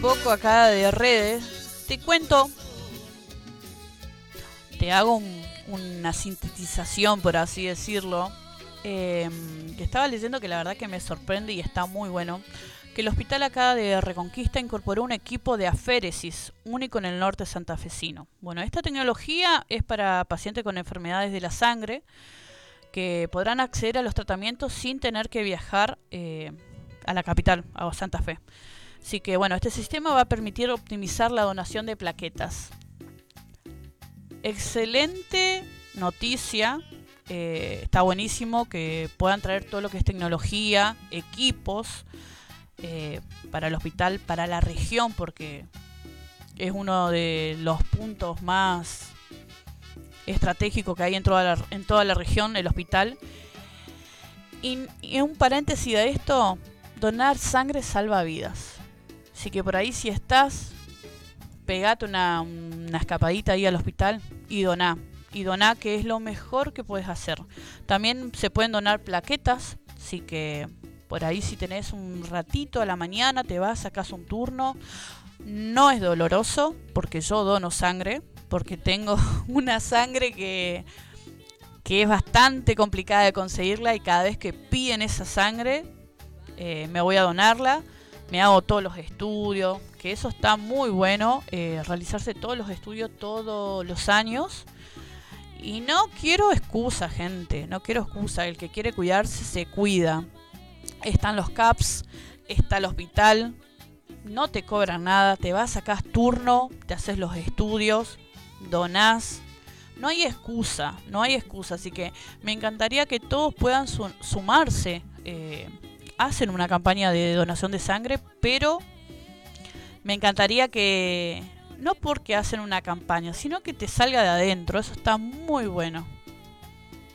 poco acá de redes, te cuento, te hago una sintetización, por así decirlo, que estaba leyendo que la verdad que me sorprende y está muy bueno, que el hospital acá de Reconquista incorporó un equipo de aféresis único en el norte santafesino. Bueno, esta tecnología es para pacientes con enfermedades de la sangre que podrán acceder a los tratamientos sin tener que viajar a la capital, a Santa Fe. Así que bueno, este sistema va a permitir optimizar la donación de plaquetas. Excelente noticia, está buenísimo que puedan traer todo lo que es tecnología, equipos para el hospital, para la región, porque es uno de los puntos más estratégicos que hay en toda la región, el hospital. Y un paréntesis de esto, donar sangre salva vidas. Así que por ahí si estás, pegate una escapadita ahí al hospital y doná. Y doná, que es lo mejor que puedes hacer. También se pueden donar plaquetas, así que por ahí si tenés un ratito a la mañana, te vas, sacás un turno. No es doloroso, porque yo dono sangre, porque tengo una sangre que es bastante complicada de conseguirla y cada vez que piden esa sangre, me voy a donarla. Me hago todos los estudios, que eso está muy bueno, realizarse todos los estudios todos los años. Y no quiero excusa, gente, no quiero excusa. El que quiere cuidarse, se cuida. Están los CAPS, está el hospital, no te cobran nada, te vas, sacás turno, te haces los estudios, donás. No hay excusa, no hay excusa. Así que me encantaría que todos puedan sumarse. Hacen una campaña de donación de sangre, pero me encantaría que, no porque hacen una campaña, sino que te salga de adentro. Eso está muy bueno.